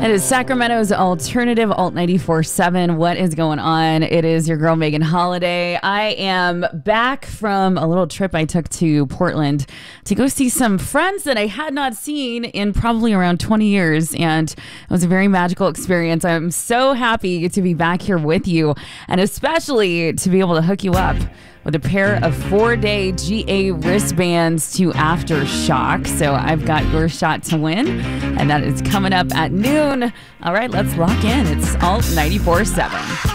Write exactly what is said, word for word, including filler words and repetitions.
It is Sacramento's alternative Alt ninety-four point seven. What is going on? It is your girl, Megan Holiday. I am back from a little trip I took to Portland to go see some friends that I had not seen in probably around twenty years. And it was a very magical experience. I'm so happy to be back here with you, and especially to be able to hook you up with a pair of four-day G A wristbands to Aftershock. So I've got your shot to win, and that is coming up at noon. All right, let's lock in. It's Alt ninety-four point seven.